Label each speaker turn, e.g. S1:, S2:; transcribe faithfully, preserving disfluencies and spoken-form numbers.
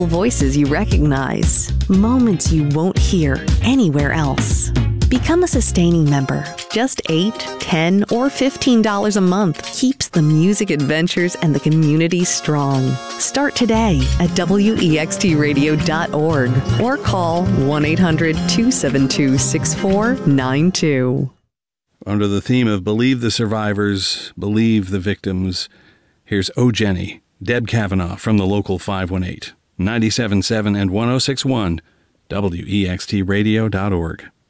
S1: Voices you recognize, moments you won't hear anywhere else. Become a sustaining member. Just eight, ten, or fifteen dollars a month keeps the music adventures and the community strong. Start today at W E X T radio dot org or call one eight hundred two seven two six four nine two.
S2: Under the theme of Believe the Survivors, Believe the Victims, here's Oh Jenny, Deb Kavanaugh from the local five one eight, ninety-seven point seven and one oh six point one, W E X T radio dot org.